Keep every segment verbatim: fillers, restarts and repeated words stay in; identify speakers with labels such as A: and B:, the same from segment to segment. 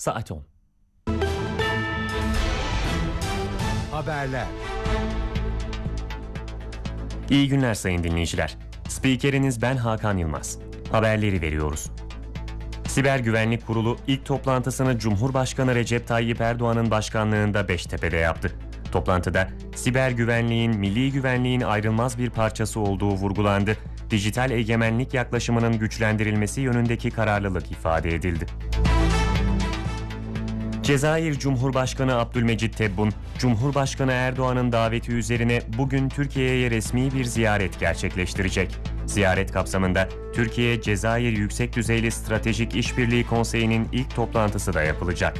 A: saat on.
B: Haberler.
A: İyi günler sayın dinleyiciler. Spikeriniz ben Hakan Yılmaz. Haberleri veriyoruz. Siber Güvenlik Kurulu ilk toplantısını Cumhurbaşkanı Recep Tayyip Erdoğan'ın başkanlığında Beştepe'de yaptı. Toplantıda siber güvenliğin milli güvenliğin ayrılmaz bir parçası olduğu vurgulandı. Dijital egemenlik yaklaşımının güçlendirilmesi yönündeki kararlılık ifade edildi. Cezayir Cumhurbaşkanı Abdülmecit Tebboun, Cumhurbaşkanı Erdoğan'ın daveti üzerine bugün Türkiye'ye resmi bir ziyaret gerçekleştirecek. Ziyaret kapsamında Türkiye-Cezayir Yüksek Düzeyli Stratejik İşbirliği Konseyi'nin ilk toplantısı da yapılacak.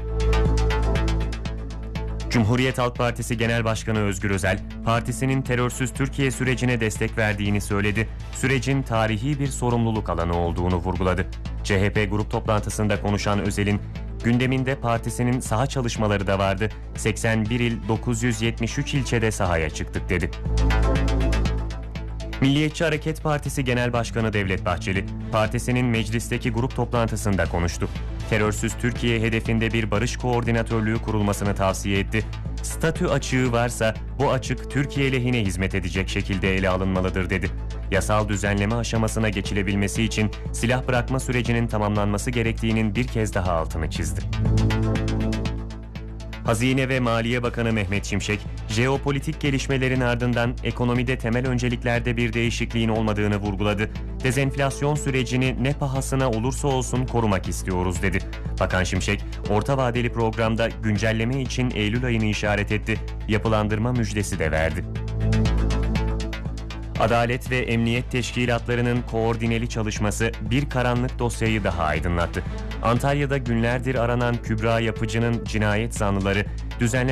A: Cumhuriyet Halk Partisi Genel Başkanı Özgür Özel, partisinin terörsüz Türkiye sürecine destek verdiğini söyledi. Sürecin tarihi bir sorumluluk alanı olduğunu vurguladı. C H P grup toplantısında konuşan Özel'in, gündeminde partisinin saha çalışmaları da vardı. seksen bir il dokuz yüz yetmiş üç ilçede sahaya çıktık dedi. Milliyetçi Hareket Partisi Genel Başkanı Devlet Bahçeli, partisinin meclisteki grup toplantısında konuştu. Terörsüz Türkiye hedefinde bir barış koordinatörlüğü kurulmasını tavsiye etti. Statü açığı varsa bu açık Türkiye lehine hizmet edecek şekilde ele alınmalıdır dedi. Yasal düzenleme aşamasına geçilebilmesi için silah bırakma sürecinin tamamlanması gerektiğinin bir kez daha altını çizdi. Hazine ve Maliye Bakanı Mehmet Şimşek, jeopolitik gelişmelerin ardından ekonomide temel önceliklerde bir değişikliğin olmadığını vurguladı. Dezenflasyon sürecini ne pahasına olursa olsun korumak istiyoruz dedi. Bakan Şimşek, orta vadeli programda güncelleme için Eylül ayını işaret etti. Yapılandırma müjdesi de verdi. Adalet ve Emniyet Teşkilatlarının koordineli çalışması bir karanlık dosyayı daha aydınlattı. Antalya'da günlerdir aranan Kübra Yapıcı'nın cinayet zanlıları düzenlenen